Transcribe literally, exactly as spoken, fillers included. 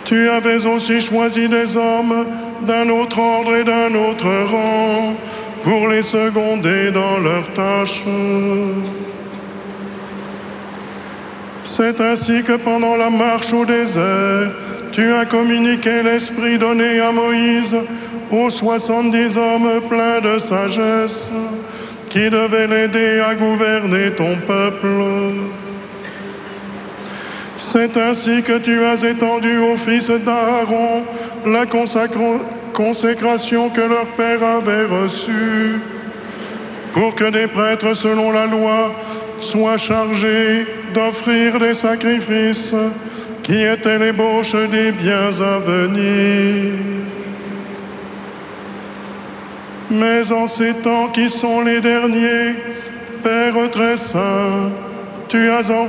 Tu avais aussi choisi des hommes d'un autre ordre et d'un autre rang pour les seconder dans leurs tâches. C'est ainsi que pendant la marche au désert, tu as communiqué l'esprit donné à Moïse aux soixante-dix hommes pleins de sagesse qui devaient l'aider à gouverner ton peuple. C'est ainsi que tu as étendu aux fils d'Aaron la consacro- consécration que leur père avait reçue, pour que des prêtres selon la loi soient chargés d'offrir des sacrifices qui étaient l'ébauche des biens à venir. Mais en ces temps qui sont les derniers, Père très saint, tu as envoyé